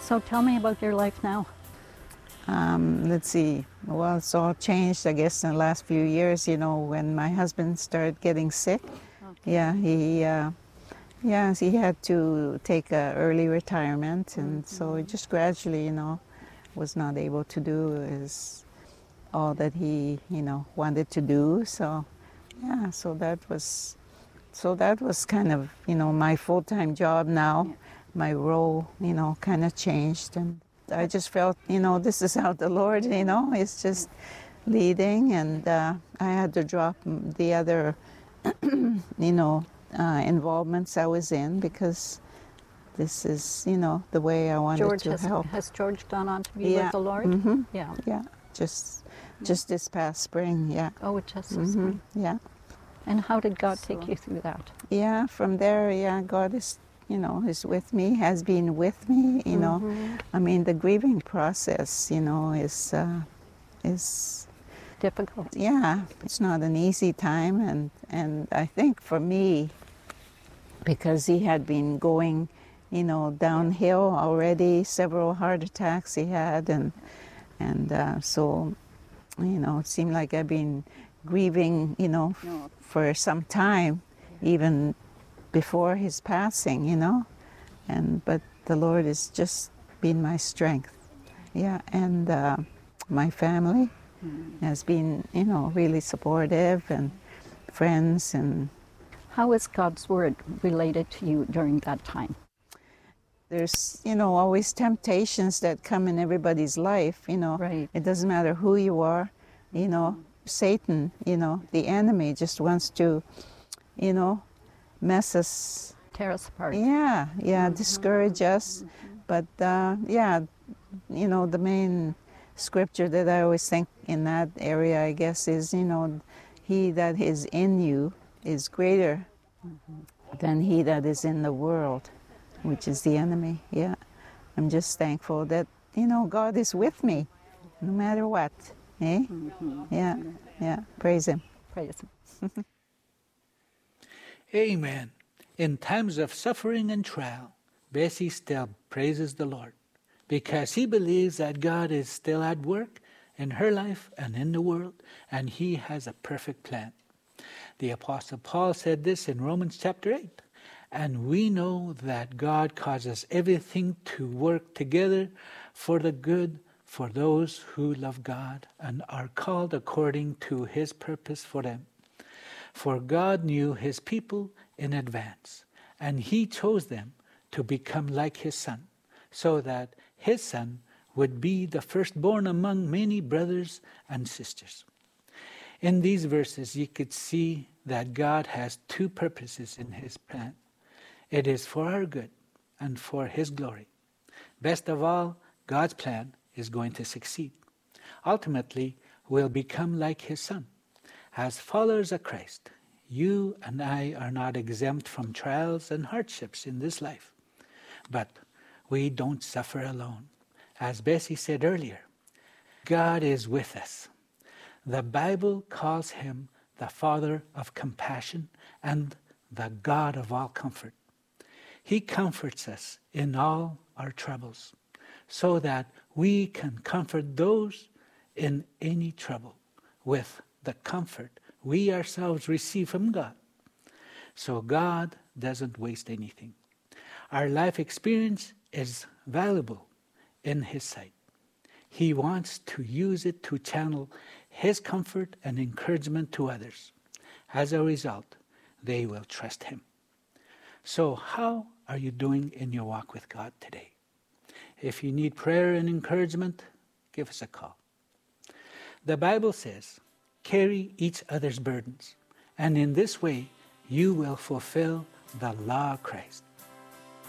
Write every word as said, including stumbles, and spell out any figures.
So tell me about your life now. Um, let's see. Well, it's all changed, I guess, in the last few years. You know, when my husband started getting sick, okay. yeah, he, uh, yeah, he had to take a early retirement, and mm-hmm. so just gradually, you know, was not able to do is all that he, you know, wanted to do. So, yeah, so that was, so that was kind of, you know, my full-time job now. Yeah. My role, you know, kind of changed, and I just felt, you know, this is how the Lord, you know, is just leading, and uh, I had to drop the other, you know, uh, involvements I was in, because this is, you know, the way I wanted George to has, help. Has George gone on to be yeah. with the Lord? Mm-hmm. Yeah. Yeah. Just, just this past spring. Yeah. Oh, just this mm-hmm. spring. Yeah. And how did God so, take you through that? Yeah. From there, yeah, God is, you know, is with me, has been with me, you know. Mm-hmm. I mean, the grieving process, you know, is, uh, is difficult. Yeah, it's not an easy time, and, and I think for me, because he had been going, you know, downhill already, several heart attacks he had, and, and uh, so, you know, it seemed like I've been grieving, you know, f- for some time, even before his passing, you know, and but the Lord has just been my strength, yeah, and uh, my family mm-hmm. has been, you know, really supportive, and friends. And how is God's word related to you during that time? There's, you know, always temptations that come in everybody's life, you know. Right. It doesn't matter who you are, you know. Satan, you know, the enemy just wants to, you know, mess us. Tear us apart. Yeah, yeah, mm-hmm. discourage us. Mm-hmm. But, uh, yeah, you know, the main scripture that I always think in that area, I guess, is, you know, he that is in you is greater mm-hmm. than he that is in the world, which is the enemy. Yeah, I'm just thankful that, you know, God is with me no matter what. Eh? Mm-hmm. Yeah, yeah, praise him. Praise him. Amen. In times of suffering and trial, Bessie still praises the Lord, because he believes that God is still at work in her life and in the world, and he has a perfect plan. The Apostle Paul said this in Romans chapter eight, and we know that God causes everything to work together for the good for those who love God and are called according to his purpose for them. For God knew his people in advance, and he chose them to become like his Son, so that his Son would be the firstborn among many brothers and sisters. In these verses, you could see that God has two purposes in his plan. It is for our good and for his glory. Best of all, God's plan is going to succeed. Ultimately, we'll become like his Son. As followers of Christ, you and I are not exempt from trials and hardships in this life. But we don't suffer alone. As Bessie said earlier, God is with us. The Bible calls him the Father of compassion and the God of all comfort. He comforts us in all our troubles, so that we can comfort those in any trouble with the comfort we ourselves receive from God. So God doesn't waste anything. Our life experience is valuable in his sight. He wants to use it to channel his comfort and encouragement to others. As a result, they will trust him. So how are you doing in your walk with God today? If you need prayer and encouragement, give us a call. The Bible says, carry each other's burdens, and in this way you will fulfill the law of Christ.